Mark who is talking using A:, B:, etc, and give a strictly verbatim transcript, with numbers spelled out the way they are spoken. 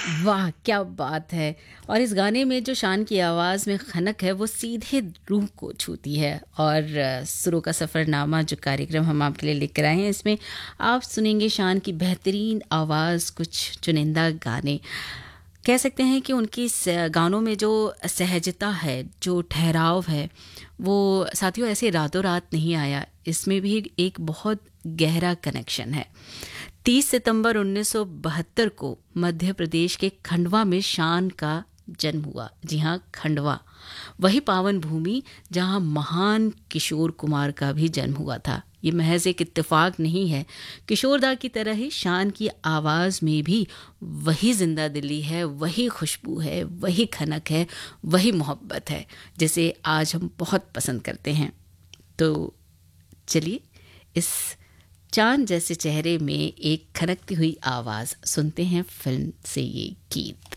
A: वाह! क्या बात है। और इस गाने में जो शान की आवाज़ में खनक है वो सीधे रूह को छूती है। और अ, सुरों का सफ़रनामा जो कार्यक्रम हम आपके लिए लेकर आए हैं, इसमें आप सुनेंगे शान की बेहतरीन आवाज़, कुछ चुनिंदा गाने। कह सकते हैं कि उनकी स गानों में जो सहजता है, जो ठहराव है, वो साथियों ऐसे रातों-रात नहीं आया। इसमें भी एक बहुत गहरा कनेक्शन है। तीस सितंबर उन्नीस सौ बहत्तर को मध्य प्रदेश के खंडवा में शान का जन्म हुआ। जी हाँ, खंडवा, वही पावन भूमि जहाँ महान किशोर कुमार का भी जन्म हुआ था। ये महज एक इत्तेफाक नहीं है। किशोरदा की तरह ही शान की आवाज़ में भी वही जिंदा दिली है, वही खुशबू है, वही खनक है, वही मोहब्बत है, जिसे आज हम बहुत पसंद करते हैं। तो चलिए इस चांद जैसे चेहरे में एक खनकती हुई आवाज़ सुनते हैं फिल्म से ये गीत।